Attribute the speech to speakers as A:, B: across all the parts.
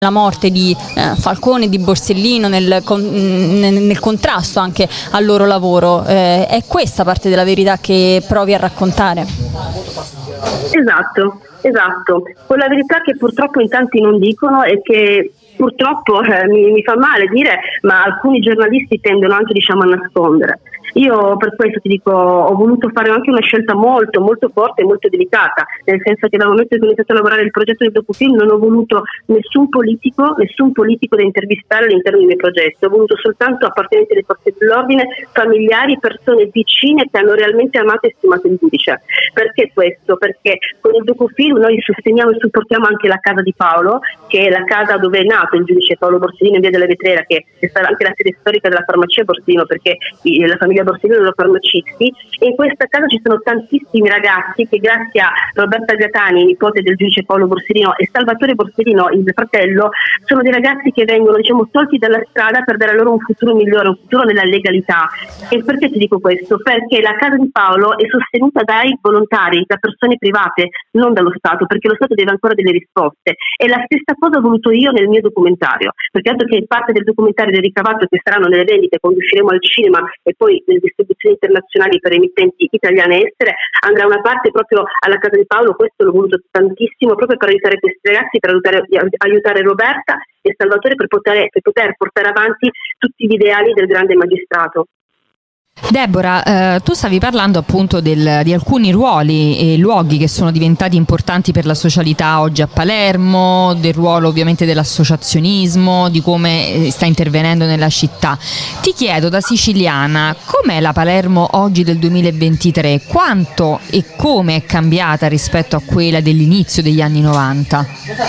A: la morte di Falcone e di Borsellino nel contrasto anche al loro lavoro. È questa parte della verità che provi a raccontare?
B: Esatto. Quella verità che purtroppo in tanti non dicono e che purtroppo mi fa male dire, ma alcuni giornalisti tendono anche a nascondere. Io per questo ti dico, ho voluto fare anche una scelta molto molto forte e molto delicata, nel senso che dal momento che ho iniziato a lavorare il progetto del docufilm non ho voluto nessun politico da intervistare all'interno dei miei progetti, ho voluto soltanto appartenenti alle forze dell'ordine, familiari, persone vicine che hanno realmente amato e stimato il giudice. Perché questo? Perché con il docufilm noi sosteniamo e supportiamo anche la casa di Paolo, che è la casa dove è nato il giudice Paolo Borsellino in via della Vetrera, che è stata anche la sede storica della farmacia Borsellino, perché la famiglia Borsellino erano farmacisti, e in questa casa ci sono tantissimi ragazzi che grazie a Roberta Gatani, nipote del giudice Paolo Borsellino, e Salvatore Borsellino, il fratello, sono dei ragazzi che vengono tolti dalla strada per dare loro un futuro migliore, un futuro nella legalità. E perché ti dico questo? Perché la casa di Paolo è sostenuta dai volontari, da persone private, non dallo Stato, perché lo Stato deve ancora delle risposte. E la stessa cosa ho voluto io nel mio documentario, perché altro che parte del documentario del ricavato che saranno nelle vendite quando usciremo al cinema e poi nelle distribuzioni internazionali per emittenti italiane e estere, andrà una parte proprio alla casa di Paolo. Questo l'ho voluto tantissimo proprio per aiutare questi ragazzi, per aiutare Roberta e Salvatore per poter portare avanti tutti gli ideali del grande magistrato.
C: Deborah, tu stavi parlando appunto di alcuni ruoli e luoghi che sono diventati importanti per la socialità oggi a Palermo, del ruolo ovviamente dell'associazionismo, di come sta intervenendo nella città. Ti chiedo, da siciliana, com'è la Palermo oggi del 2023? Quanto e come è cambiata rispetto a quella dell'inizio degli anni 90?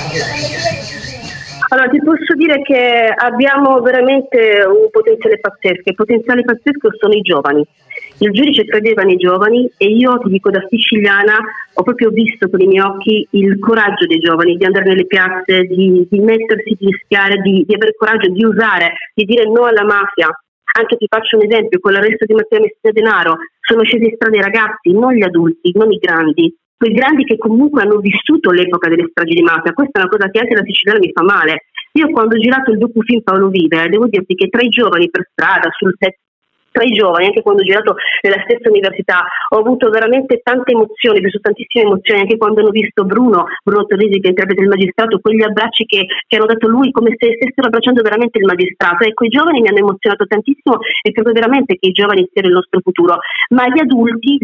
B: Allora, ti posso dire che abbiamo veramente un potenziale pazzesco. Il potenziale pazzesco sono i giovani. Il giudice credeva nei giovani e io ti dico, da siciliana, ho proprio visto con i miei occhi il coraggio dei giovani di andare nelle piazze, di mettersi, di rischiare, di avere coraggio, di usare, di dire no alla mafia. Anche ti faccio un esempio, con l'arresto di Matteo Messina Denaro sono scesi in strada i ragazzi, non gli adulti, non i grandi. Quei grandi che comunque hanno vissuto l'epoca delle stragi di mafia. Questa è una cosa che anche da siciliana mi fa male. Io quando ho girato il docufilm Paolo Vive, devo dirti che tra i giovani per strada, sul set, tra i giovani, anche quando ho girato nella stessa università, ho avuto veramente tante emozioni, ho visto tantissime emozioni, anche quando hanno visto Bruno Torrisi che interpreta il magistrato, quegli abbracci che hanno dato lui, come se stessero abbracciando veramente il magistrato. Ecco, i giovani mi hanno emozionato tantissimo e credo veramente che i giovani siano il nostro futuro, ma gli adulti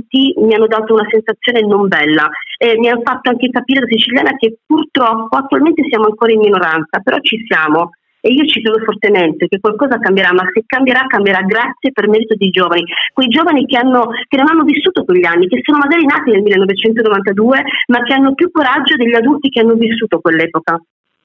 B: mi hanno dato una sensazione non bella e mi hanno fatto anche capire da siciliana che purtroppo attualmente siamo ancora in minoranza, però ci siamo. E io ci credo fortemente che qualcosa cambierà, ma se cambierà grazie per merito dei giovani, quei giovani che non hanno vissuto quegli anni, che sono magari nati nel 1992, ma che hanno più coraggio degli adulti che hanno vissuto quell'epoca.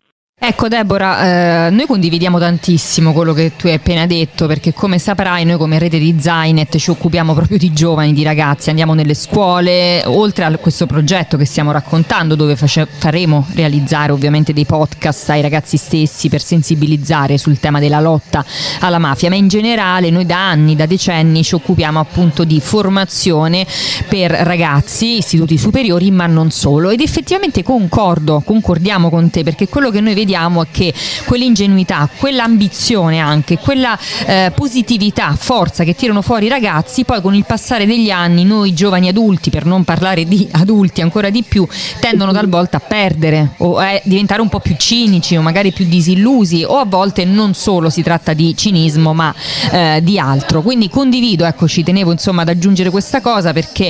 C: Ecco Deborah, noi condividiamo tantissimo quello che tu hai appena detto, perché come saprai noi come rete di Zainet ci occupiamo proprio di giovani, di ragazzi, andiamo nelle scuole, oltre a questo progetto che stiamo raccontando dove faremo realizzare ovviamente dei podcast ai ragazzi stessi per sensibilizzare sul tema della lotta alla mafia, ma in generale noi da anni, da decenni ci occupiamo appunto di formazione per ragazzi, istituti superiori, ma non solo, ed effettivamente concordiamo con te, perché quello che noi vediamo è che quell'ingenuità, quell'ambizione anche, quella positività, forza che tirano fuori i ragazzi, poi con il passare degli anni noi giovani adulti, per non parlare di adulti ancora di più, tendono talvolta a perdere o a diventare un po' più cinici o magari più disillusi, o a volte non solo si tratta di cinismo ma di altro. Quindi condivido, ecco, ci tenevo insomma ad aggiungere questa cosa, perché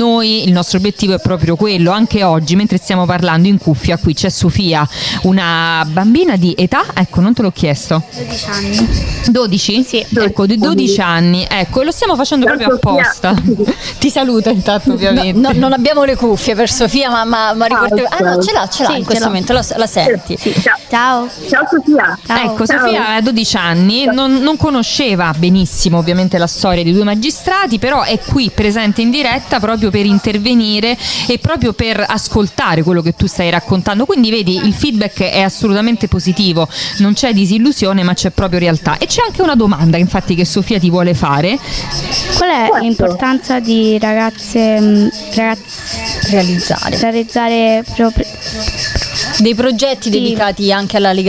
C: il nostro obiettivo è proprio quello. Anche oggi mentre stiamo parlando in cuffia qui c'è Sofia, una bambina di età, ecco, non te l'ho chiesto.
D: 12 anni.
C: 12?
D: Sì.
C: Ecco, di 12 anni, ecco, lo stiamo facendo proprio apposta. Ti saluto intanto ovviamente.
A: No, non abbiamo le cuffie per Sofia, ma ricordiamo. Ah no, ce l'ha
D: Sì,
A: in questo momento, la senti.
B: Sì,
D: Ciao.
B: Ciao Sofia.
D: Ciao.
C: Ecco,
B: Ciao.
C: Sofia ha 12 anni, non conosceva benissimo ovviamente la storia dei due magistrati, però è qui presente in diretta proprio per intervenire e proprio per ascoltare quello che tu stai raccontando. Quindi vedi, il feedback è assolutamente positivo, non c'è disillusione ma c'è proprio realtà. E c'è anche una domanda infatti che Sofia ti vuole fare.
D: Qual è l'importanza di ragazzi
A: Realizzare
D: proprio
A: Dei progetti dedicati anche alla